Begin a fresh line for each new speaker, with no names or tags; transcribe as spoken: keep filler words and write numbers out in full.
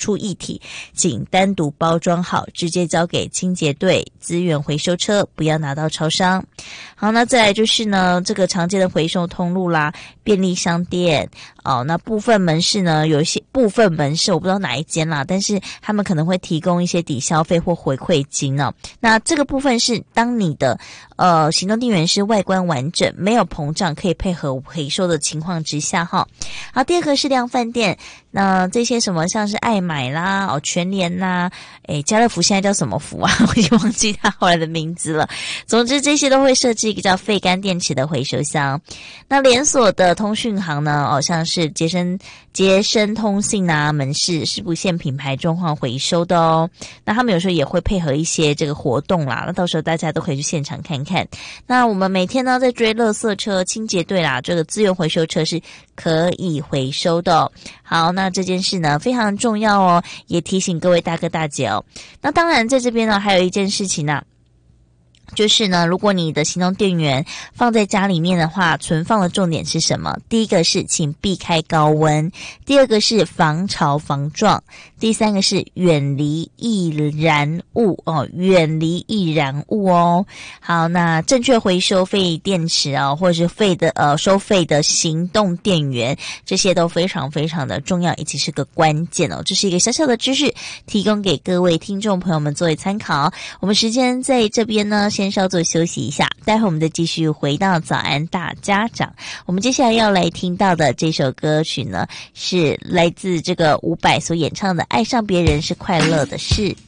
出液体，请单独包装好，直接交给清洁队资源回收车，不要拿到超商。好，那再来就是呢，这个常见的回收通路啦，便利商店哦，那部分门市呢，有一些部分门市我不知道哪一间啦，但是他们可能会提供一些抵消费或回馈金哦。那这个部分是当你的呃行动电源是外观完整，没有膨胀，可以配合回收的情况之下哈。好，第二个是量贩店，那这些什么像是爱买啦、哦全联啦，诶家乐福现在叫什么福啊？我已经忘记它后来的名字了。总之这些都会设置一个叫废干电池的回收箱。那连锁的通讯行呢，哦像是杰森杰森通信啊门市是不限品牌状况回收的哦。那他们有时候也会配合一些这个活动啦，那到时候大家都可以去现场看看。那我们每天呢在追垃圾车清洁队啦，这个资源回收车是可以回收的哦。好，那这件事呢非常重要哦，也提醒各位大哥大姐哦。那当然在这边呢还有一件事情呢、啊就是呢，如果你的行动电源放在家里面的话，存放的重点是什么？第一个是请避开高温，第二个是防潮防撞，第三个是远离易燃物哦，远离易燃物哦。好，那正确回收废电池啊、哦，或者是废的呃收费的行动电源，这些都非常非常的重要，以及是个关键哦。这是一个小小的知识，提供给各位听众朋友们作为参考。我们时间在这边呢。先稍作休息一下，待会我们再继续回到早安大家长。我们接下来要来听到的这首歌曲呢，是来自这个伍佰所演唱的《爱上别人是快乐的事》。